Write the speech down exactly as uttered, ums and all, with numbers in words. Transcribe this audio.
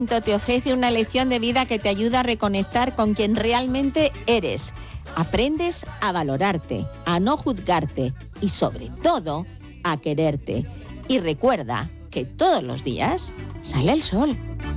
te ofrece una lección de vida que te ayuda a reconectar con quien realmente eres. Aprendes a valorarte, a no juzgarte y sobre todo a quererte. Y recuerda que todos los días sale el sol.